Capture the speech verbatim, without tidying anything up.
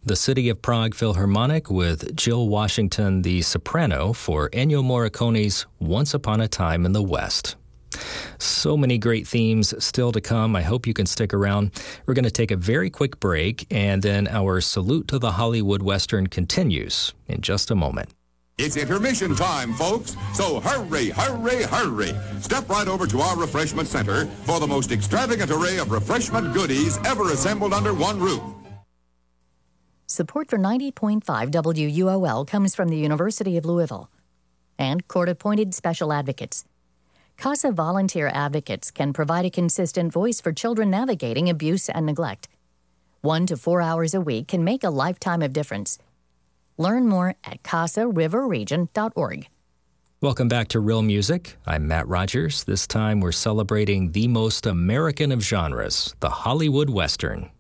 The City of Prague Philharmonic with Jill Washington, the soprano, for Ennio Morricone's Once Upon a Time in the West. So many great themes still to come. I hope you can stick around. We're going to take a very quick break, and then our Salute to the Hollywood Western continues in just a moment. It's intermission time, folks, so hurry, hurry, hurry. Step right over to our refreshment center for the most extravagant array of refreshment goodies ever assembled under one roof. Support for ninety point five W U O L comes from the University of Louisville and court-appointed special advocates. CASA volunteer advocates can provide a consistent voice for children navigating abuse and neglect. One to four hours a week can make a lifetime of difference. Learn more at casa river region dot org. Welcome back to Real Music. I'm Matt Rogers. This time we're celebrating the most American of genres, the Hollywood Western.